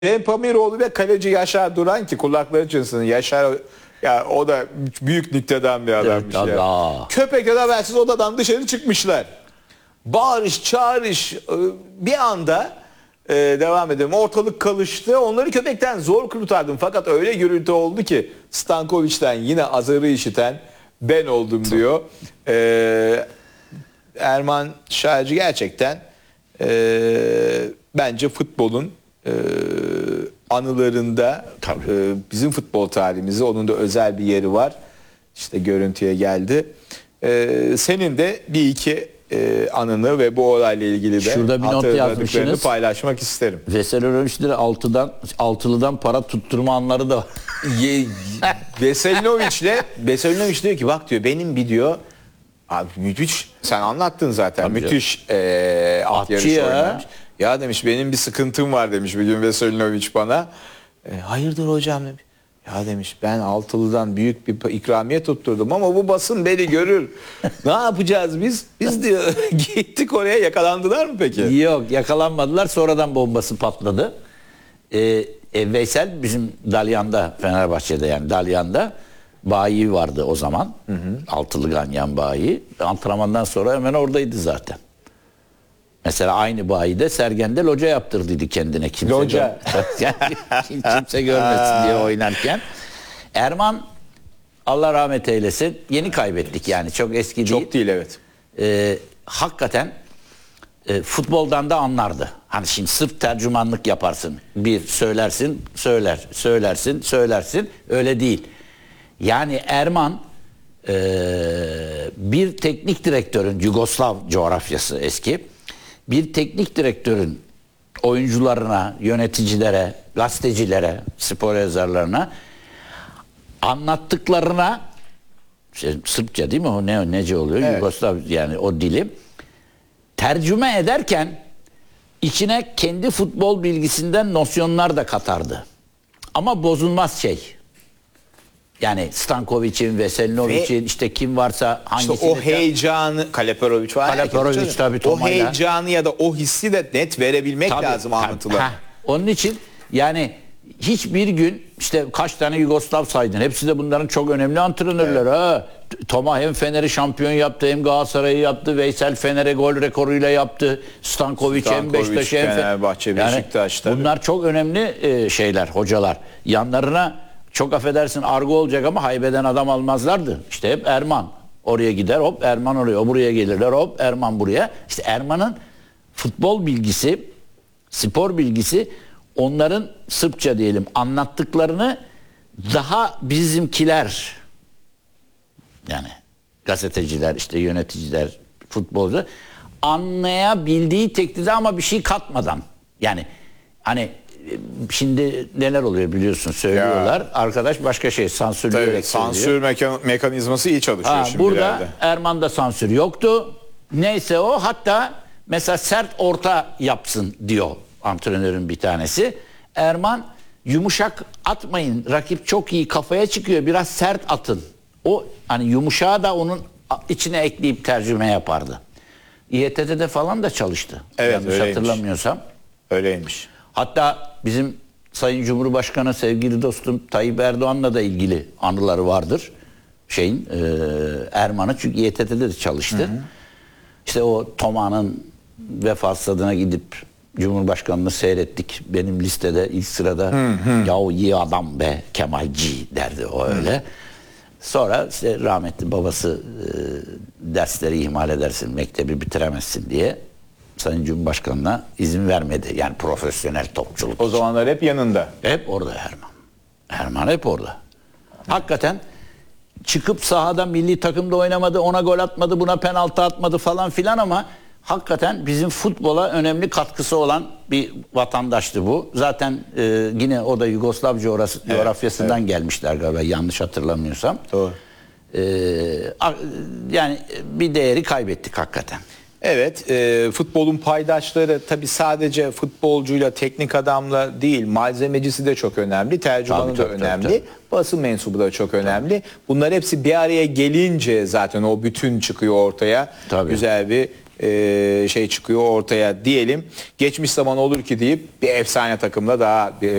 Cem Pamiroğlu ve kaleci Yaşar Duran ki kulakları çınlasın. Yaşar ya o da büyük nükteden bir adammış Evet, ya. Köpekler habersiz odadan dışarı çıkmışlar. Bağırış, çağırış bir anda devam edelim. Ortalık kalıştı. Onları köpekten zor kurtardım. Fakat öyle gürültü oldu ki Stankovic'ten yine azarı işiten ben oldum diyor. Erman Şairci gerçekten bence futbolun anılarında bizim futbol tarihimizde onun da özel bir yeri var. İşte görüntüye geldi. Senin de bir iki anını ve bu olayla ilgili de şurada bir not yazmışsınız, paylaşmak isterim. Veselinoviç'lere altılıdan para tutturma anları da var. Veselinoviç diyor ki bak diyor benim bir diyor abi müthiş sen anlattın zaten tabii müthiş at yarışı oynamış. Ya demiş benim bir sıkıntım var demiş bir gün Veselinoviç bana. Hayırdır hocam demiş. Ya demiş ben Altılı'dan büyük bir ikramiye tutturdum ama bu basın beni görür. Ne yapacağız biz? Biz diyor gittik oraya, yakalandılar mı peki? Yok, yakalanmadılar, sonradan bombası patladı. Veysel bizim Dalyan'da, Fenerbahçe'de yani Dalyan'da bayi vardı o zaman. Altılı Ganyan bayi. Antrenmandan sonra hemen oradaydı zaten. Mesela aynı bayide Sergen'de loca yaptırdıydı kendine. Loca. Kimse görmesin diye oynarken. Erman Allah rahmet eylesin. Yeni kaybettik yani, çok eski değil. Çok değil, evet. Hakikaten futboldan da anlardı. Hani şimdi sırf tercümanlık yaparsın. Bir söylersin, söylersin. Öyle değil. Yani Erman bir teknik direktörün, Yugoslav coğrafyası eski, bir teknik direktörün oyuncularına, yöneticilere, gazetecilere, spor yazarlarına anlattıklarına, Sırpça değil mi o, nece oluyor? Evet. Yugoslav yani o dili tercüme ederken içine kendi futbol bilgisinden nosyonlar da katardı. Ama bozulmaz şey. Yani Stankovic'in, Veselinovic'in, işte kim varsa hangisini... İşte o heyecanı, Kaleperovic var. Kaleperovic tabii Toma'yla. O heyecanı ya da o hissi de net verebilmek tabii, lazım anlatılar. Onun için yani hiçbir gün işte kaç tane Yugoslav saydın. Hepsi de bunların çok önemli antrenörler. Evet. Ha. Toma hem Fener'i şampiyon yaptı, hem Galatasaray'ı yaptı. Veysel Fener'e gol rekoruyla yaptı. Stankovic hem Beşiktaş'ı hem Fenerbahçe, Beşiktaş yani bunlar çok önemli şeyler, hocalar. Yanlarına çok affedersin argo olacak ama haybeden adam almazlardı. İşte hep Erman oraya gider, hop Erman oraya, o buraya gelirler, hop Erman buraya. İşte Erman'ın futbol bilgisi, spor bilgisi, onların Sırpça diyelim anlattıklarını daha bizimkiler, yani gazeteciler, işte yöneticiler, futbolcu anlayabildiği teknikte ama bir şey katmadan. Yani hani şimdi neler oluyor biliyorsun, söylüyorlar. Ya. Arkadaş başka şey sansürleyerek söylüyor. Sansür mekanizması iyi çalışıyor şimdi. Burada Erman'da sansür yoktu. Neyse o, hatta mesela sert orta yapsın diyor antrenörün bir tanesi. Erman yumuşak atmayın, rakip çok iyi kafaya çıkıyor, biraz sert atın. O hani yumuşağı da onun içine ekleyip tercüme yapardı. İETT'de falan da çalıştı. Evet, yanlış hatırlamıyorsam. Öyleymiş. Hatta bizim Sayın Cumhurbaşkanı, sevgili dostum Tayyip Erdoğan'la da ilgili anıları vardır. Erman'ın, çünkü İETT'de de çalıştı. Hı hı. İşte o Toma'nın vefat stadına gidip Cumhurbaşkanı'nı seyrettik. Benim listede ilk sırada yahu iyi adam be Kemalci derdi o öyle. Hı. Sonra işte rahmetli babası dersleri ihmal edersin, mektebi bitiremezsin diye Sayın Cumhurbaşkanı'na izin vermedi. Yani profesyonel topçuluk. O zamanlar hep yanında. Hep orada Erman. Erman hep orada. Hakikaten çıkıp sahada milli takımda oynamadı, ona gol atmadı, buna penaltı atmadı falan filan ama hakikaten bizim futbola önemli katkısı olan bir vatandaştı bu. Zaten yine o da Yugoslav coğrafyasından gelmişler galiba, yanlış hatırlamıyorsam. Doğru. Yani bir değeri kaybettik hakikaten. Evet, futbolun paydaşları tabii sadece futbolcuyla, teknik adamla değil, malzemecisi de çok önemli, tercümanı da önemli, tabii. Basın mensubu da çok önemli. Bunlar hepsi bir araya gelince zaten o bütün çıkıyor ortaya. Tabii. Güzel bir şey çıkıyor ortaya diyelim. Geçmiş zaman olur ki deyip bir efsane takımla daha